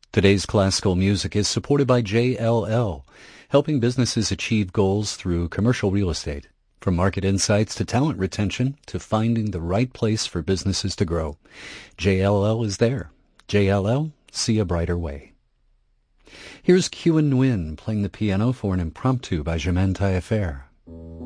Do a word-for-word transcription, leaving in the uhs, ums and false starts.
Today's classical music is supported by J L L, helping businesses achieve goals through commercial real estate. From market insights to talent retention to finding the right place for businesses to grow, J L L is there. J L L, see a brighter way. Here's Kyu and Nguyen playing the piano for an impromptu by Germaine Taillefer.